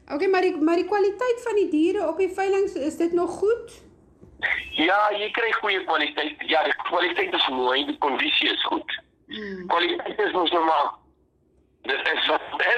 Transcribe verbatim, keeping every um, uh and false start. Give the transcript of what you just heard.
Okay, maar die, maar die kwaliteit van die diere op die veiling, is dit nog goed? Ja, jy kry goeie kwaliteit. Ja, die kwaliteit is mooi, die kondisie is goed. Hmm. Kwaliteit is ons nou maar, dit is wat